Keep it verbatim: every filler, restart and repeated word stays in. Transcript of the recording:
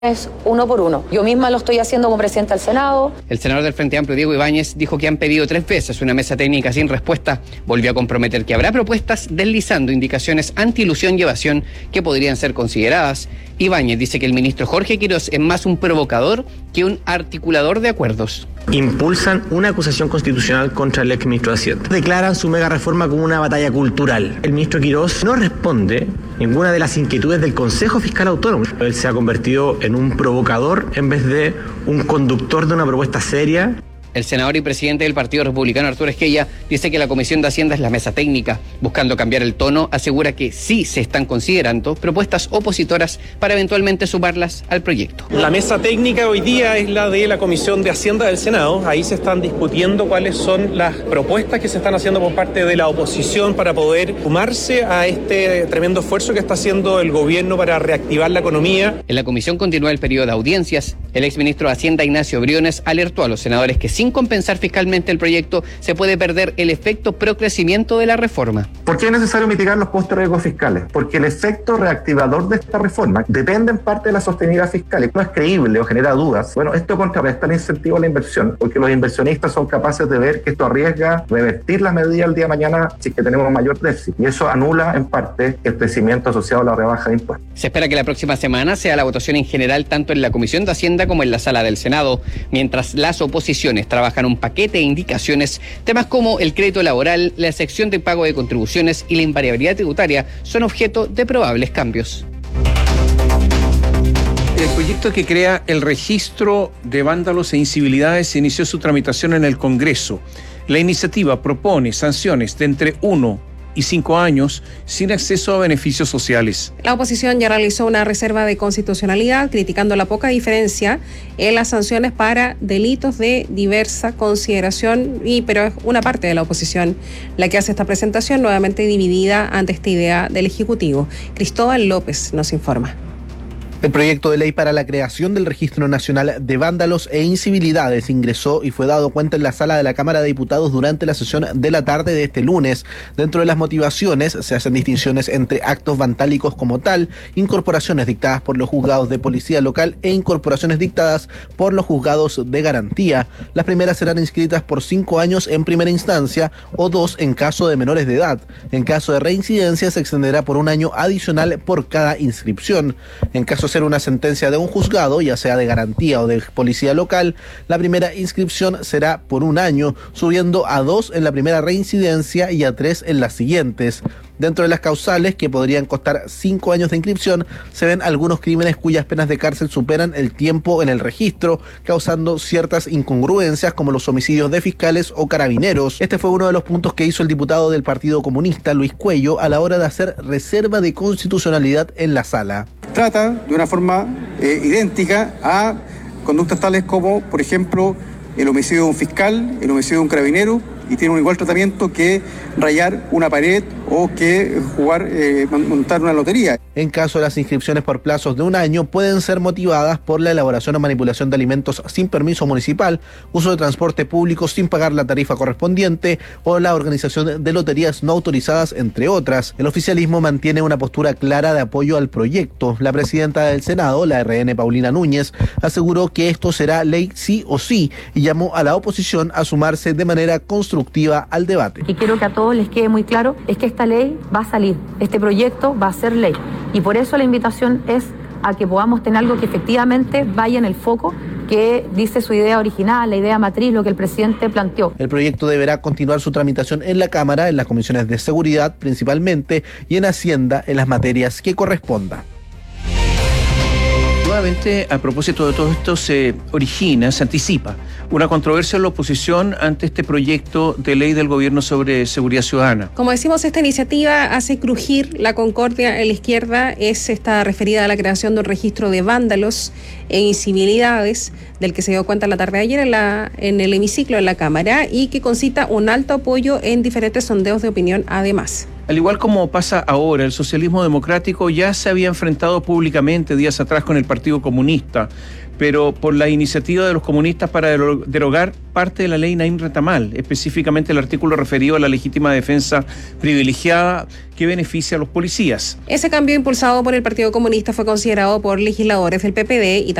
Es uno por uno. Yo misma lo estoy haciendo como presidenta del Senado. El senador del Frente Amplio, Diego Ibáñez, dijo que han pedido tres veces una mesa técnica sin respuesta. Volvió a comprometer que habrá propuestas deslizando indicaciones anti-ilusión y evasión que podrían ser consideradas. Ibáñez dice que el ministro Jorge Quirós es más un provocador que un articulador de acuerdos. Impulsan una acusación constitucional contra el exministro de Hacienda. Declaran su mega reforma como una batalla cultural. El ministro Quirós no responde ninguna de las inquietudes del Consejo Fiscal Autónomo. Él se ha convertido en un provocador en vez de un conductor de una propuesta seria. El senador y presidente del Partido Republicano, Arturo Esquella, dice que la Comisión de Hacienda es la mesa técnica. Buscando cambiar el tono, asegura que sí se están considerando propuestas opositoras para eventualmente sumarlas al proyecto. La mesa técnica hoy día es la de la Comisión de Hacienda del Senado. Ahí se están discutiendo cuáles son las propuestas que se están haciendo por parte de la oposición para poder sumarse a este tremendo esfuerzo que está haciendo el gobierno para reactivar la economía. En la comisión continúa el periodo de audiencias. El exministro de Hacienda, Ignacio Briones, alertó a los senadores que sin compensar fiscalmente el proyecto se puede perder el efecto procrecimiento de la reforma. ¿Por qué es necesario mitigar los costos riesgos fiscales? Porque el efecto reactivador de esta reforma depende en parte de la sostenibilidad fiscal y no es creíble o genera dudas. Bueno, esto contrarresta el incentivo a la inversión, porque los inversionistas son capaces de ver que esto arriesga revertir las medidas el día de mañana si es que tenemos mayor déficit, y eso anula en parte el crecimiento asociado a la rebaja de impuestos. Se espera que la próxima semana sea la votación en general tanto en la Comisión de Hacienda como en la Sala del Senado, mientras las oposiciones trabajan un paquete de indicaciones. Temas como el crédito laboral, la excepción de pago de contribuciones y la invariabilidad tributaria son objeto de probables cambios. El proyecto que crea el registro de vándalos e incivilidades inició su tramitación en el Congreso. La iniciativa propone sanciones de entre uno y cinco años sin acceso a beneficios sociales. La oposición ya realizó una reserva de constitucionalidad criticando la poca diferencia en las sanciones para delitos de diversa consideración, y pero es una parte de la oposición la que hace esta presentación, nuevamente dividida ante esta idea del Ejecutivo. Cristóbal López nos informa. El proyecto de ley para la creación del Registro Nacional de Vándalos e Incivilidades ingresó y fue dado cuenta en la sala de la Cámara de Diputados durante la sesión de la tarde de este lunes. Dentro de las motivaciones se hacen distinciones entre actos vandálicos como tal, incorporaciones dictadas por los juzgados de policía local e incorporaciones dictadas por los juzgados de garantía. Las primeras serán inscritas por cinco años en primera instancia o dos en caso de menores de edad. En caso de reincidencia se extenderá por un año adicional por cada inscripción. En caso ser una sentencia de un juzgado, ya sea de garantía o de policía local, la primera inscripción será por un año, subiendo a dos en la primera reincidencia y a tres en las siguientes. Dentro de las causales, que podrían costar cinco años de inscripción, se ven algunos crímenes cuyas penas de cárcel superan el tiempo en el registro, causando ciertas incongruencias como los homicidios de fiscales o carabineros. Este fue uno de los puntos que hizo el diputado del Partido Comunista, Luis Cuello, a la hora de hacer reserva de constitucionalidad en la sala. Trata de una forma eh, idéntica a conductas tales como, por ejemplo, el homicidio de un fiscal, el homicidio de un carabinero, y tiene un igual tratamiento que rayar una pared o que jugar, eh, montar una lotería. En caso de las inscripciones por plazos de un año, pueden ser motivadas por la elaboración o manipulación de alimentos sin permiso municipal, uso de transporte público sin pagar la tarifa correspondiente o la organización de loterías no autorizadas, entre otras. El oficialismo mantiene una postura clara de apoyo al proyecto. La presidenta del Senado, la R N Paulina Núñez, aseguró que esto será ley sí o sí y llamó a la oposición a sumarse de manera constructiva al debate. Y quiero que a todos les quede muy claro, es que esta ley va a salir, este proyecto va a ser ley. Y por eso la invitación es a que podamos tener algo que efectivamente vaya en el foco, que dice su idea original, la idea matriz, lo que el presidente planteó. El proyecto deberá continuar su tramitación en la Cámara, en las comisiones de seguridad principalmente, y en Hacienda en las materias que corresponda. Nuevamente, a propósito de todo esto, se origina, se anticipa una controversia en la oposición ante este proyecto de ley del gobierno sobre seguridad ciudadana. Como decimos, esta iniciativa hace crujir la concordia en la izquierda. Es esta referida a la creación de un registro de vándalos e incivilidades, del que se dio cuenta la tarde de ayer en, la, en el hemiciclo de la Cámara, y que concita un alto apoyo en diferentes sondeos de opinión además. Al igual como pasa ahora, el socialismo democrático ya se había enfrentado públicamente días atrás con el Partido Comunista, pero por la iniciativa de los comunistas para derogar parte de la ley Naim Retamal, específicamente el artículo referido a la legítima defensa privilegiada que beneficia a los policías. Ese cambio impulsado por el Partido Comunista fue considerado por legisladores del P P D y